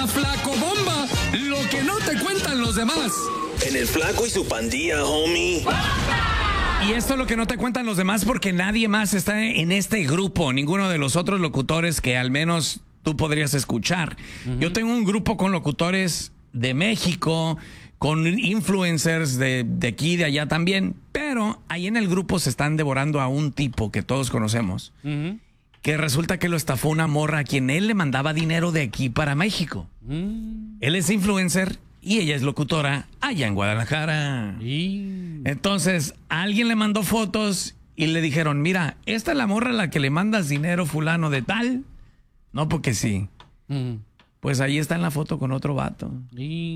La Flacobomba, lo que no te cuentan los demás. En el Flaco y su pandilla, homie. Y esto es lo que no te cuentan los demás porque nadie más está en este grupo, ninguno de los otros locutores que al menos tú podrías escuchar. Yo tengo un grupo con locutores de México, con influencers de aquí y de allá también, pero ahí en el grupo se están devorando a un tipo que todos conocemos, que resulta que lo estafó una morra a quien él le mandaba dinero de aquí para México. Él es influencer y ella es locutora allá en Guadalajara. Entonces, alguien le mandó fotos y le dijeron, mira, esta es la morra a la que le mandas dinero fulano de tal. No, porque sí. Pues ahí está en la foto con otro vato. Y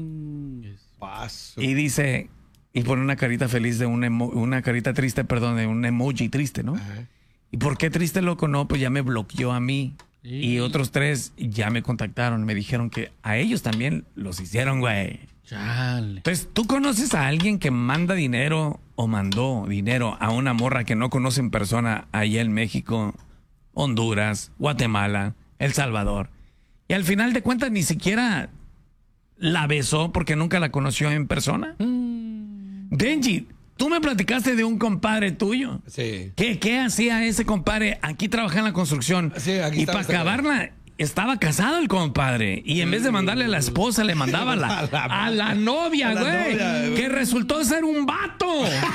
dice, y pone una carita feliz de una carita triste, perdón, de un emoji triste, ¿no? Ajá. ¿Y por qué triste, loco? No, pues ya me bloqueó a mí. Y otros 3 ya me contactaron, me dijeron que a ellos también los hicieron, güey. Chale. Entonces, ¿tú conoces a alguien que manda dinero o mandó dinero a una morra que no conoce en persona allá en México, Honduras, Guatemala, El Salvador? Y al final de cuentas ni siquiera la besó porque nunca la conoció en persona. Benji, tú me platicaste de un compadre tuyo. Sí. ¿Qué hacía ese compadre? Aquí trabajaba en la construcción. Sí, aquí y para acabarla, estaba casado el compadre. Y en vez de mandarle a la esposa, le mandaba a la novia, güey. Que resultó ser un vato.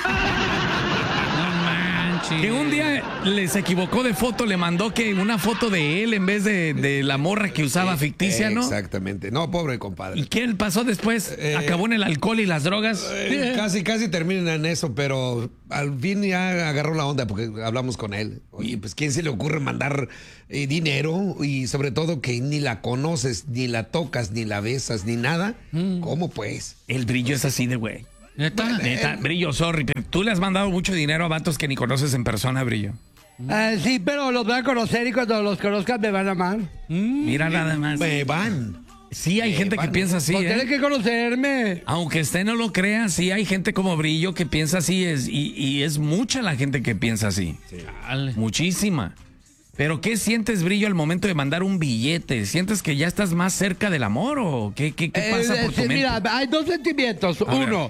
Que un día les equivocó de foto, le mandó que una foto de él en vez de la morra que usaba ficticia, ¿no? Exactamente. No, pobre compadre. ¿Y qué pasó después? ¿Acabó en el alcohol y las drogas? Casi terminan en eso, pero al fin ya agarró la onda porque hablamos con él. Oye, pues ¿quién se le ocurre mandar dinero? Y sobre todo que ni la conoces, ni la tocas, ni la besas, ni nada. ¿Cómo pues? El brillo es así de güey. Neta, Brillo, sorry, pero tú le has mandado mucho dinero a vatos que ni conoces en persona, Brillo. Sí, pero los voy a conocer y cuando los conozcan me van a amar. Mira nada más. Me van. Sí, hay gente que piensa así, pues tiene que conocerme. Aunque usted no lo crea, sí hay gente como Brillo que piensa así y es mucha la gente que piensa así. Sí. Muchísima. Pero ¿qué sientes, Brillo, al momento de mandar un billete? ¿Sientes que ya estás más cerca del amor o qué pasa por tu mente? Mira, hay 2 sentimientos. Uno,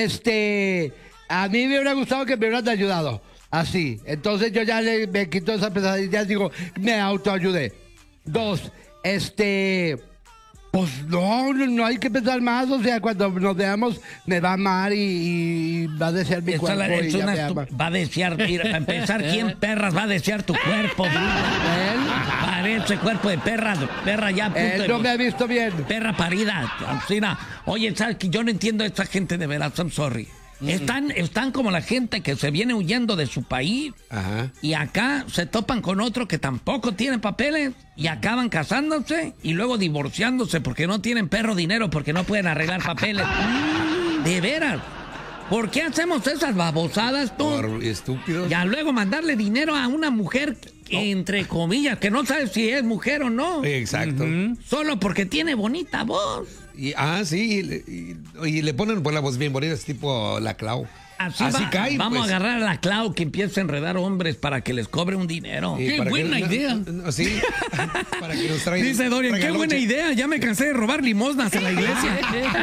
a mí me hubiera gustado que me hubieran ayudado. Así. Entonces yo ya me quito esa pesadilla y digo, me autoayudé. 2, pues no hay que pensar más. O sea, cuando nos veamos me va a amar y va a desear mi cuerpo. Va a desear, para empezar, ¿quién perras va a desear tu cuerpo? Parece cuerpo de perra ya. No me ha visto bien. Perra parida. Oye, ¿sabes que yo no entiendo a esta gente de veras? I'm sorry. Están como la gente que se viene huyendo de su país. Ajá. Y acá se topan con otro que tampoco tiene papeles y acaban casándose y luego divorciándose porque no tienen perro dinero, porque no pueden arreglar papeles. De veras. ¿Por qué hacemos esas babosadas tú? Por estúpidos. Ya luego mandarle dinero a una mujer que, entre comillas, que no sabes si es mujer o no. Exacto. Solo porque tiene bonita voz. Y le ponen pues la voz bien bonita, es tipo la Clau. Así cae. Vamos a agarrar a la Clau que empiece a enredar hombres para que les cobre un dinero. ¡Qué buena idea! Sí, para que nos traigan. Dice Dorian, qué buena idea. Ya me cansé de robar limosnas en la iglesia.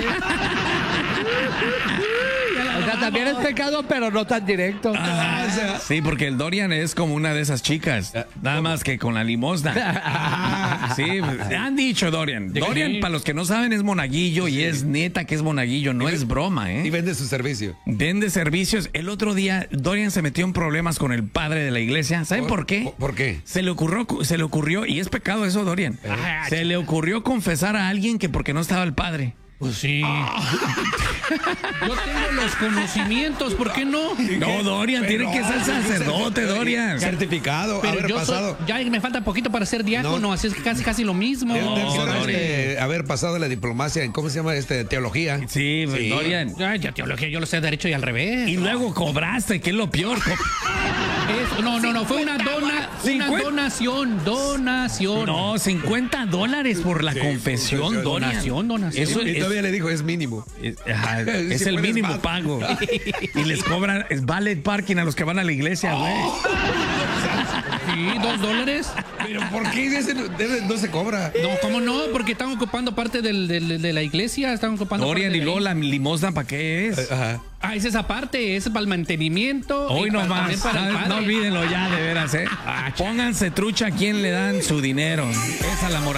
O sea, también es pecado, pero no tan directo. Sí, porque el Dorian es como una de esas chicas. Nada más que con la limosna. Sí, han dicho Dorian. Dorian, para los que no saben, es monaguillo y es neta que es monaguillo. No es broma, ¿eh? Y vende su servicio. Vende servicios. El otro día, Dorian se metió en problemas con el padre de la iglesia. ¿Saben por qué? ¿Por qué? Se le ocurrió, y es pecado eso, Dorian. Se le ocurrió confesar a alguien que porque no estaba el padre. Pues sí. Yo tengo los conocimientos, ¿por qué no? No, Dorian, tiene que ser sacerdote, Dorian. Certificado, pero haber pasado. Ya me falta poquito para ser diácono, así es que casi lo mismo. Haber pasado la diplomacia en, ¿cómo se llama? Teología. Sí, Dorian. Ya teología, yo lo sé derecho y al revés. Y luego cobraste, que es lo peor. No, fue una donación. No, $50 por la confesión, Dorian. Donación. Y todavía le dijo, es mínimo. Es el mínimo pago. Y les cobran valet parking a los que van a la iglesia, güey. Sí, $2. ¿Pero por qué ese no se cobra? No, ¿cómo no? Porque están ocupando parte de la iglesia, están ocupando Dorian, parte y de luego ahí. la limosna, ¿para qué es? Ajá. Ah, es esa parte, es para el mantenimiento. Hoy y nomás, también para el no padre. olvídenlo ya, de veras, ¿eh? Pónganse trucha a quien le dan su dinero. Esa es la moral.